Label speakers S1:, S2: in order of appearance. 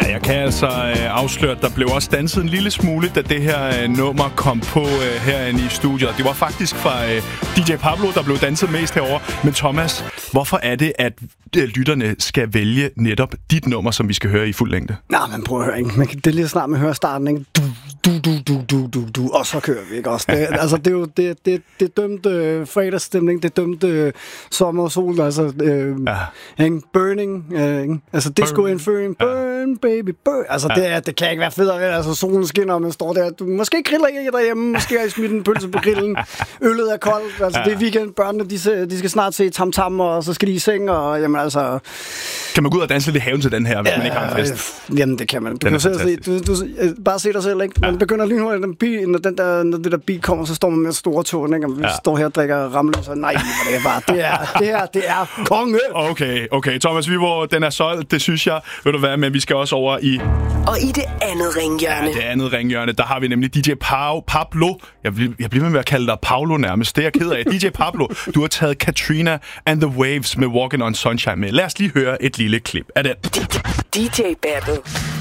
S1: Jeg kan altså afsløre, at der blev også danset en lille smule, da det her nummer kom på herinde i studiet. Det var faktisk fra DJ Pablo, der blev danset mest herover. Men Thomas, hvorfor er det, at lytterne skal vælge netop dit nummer, som vi skal høre i fuld længde?
S2: Nej, men prøv at høre, ikke? Det er lige snart, man hører starten, ikke? Du, og så kører vi, ikke også? Det, altså, det er jo det dømte fredagsstemning, det dømte sommersol, altså burning, ikke? Altså disco inferring, burn, baby, burn. Altså, det kan ikke være federe, altså solen skinner, og man står der, du måske griller ikke derhjemme, måske har I smidt en pølse på grillen, øllet er koldt, altså det er weekend, børnene, de skal snart se Tam, og så skal de i seng, og jamen altså...
S1: Kan man gå ud og danse lidt i haven til den her, hvis man ikke har en fest?
S2: Jamen, det kan man. Du kan selv se, bare se dig selv, ikke? Man begynder lynhurtigt, når det der bil kommer, så står man med store tåen, ikke? Og vi står her og drikker rammeløs, og nej, det er bare, det er konge!
S1: Okay, Thomas Viborg, den er solgt, det synes jeg, ved du hvad, men vi skal også over i...
S3: Og i det andet ringhjørne.
S1: Ja, det andet ringhjørne, der har vi nemlig DJ Pablo. Jeg bliver med at kalde dig Paolo nærmest, det er jeg ked af. DJ Pablo, du har taget Katrina and the Waves med Walking on Sunshine med. Lad os lige høre et lille klip af den.
S3: DJ Battle.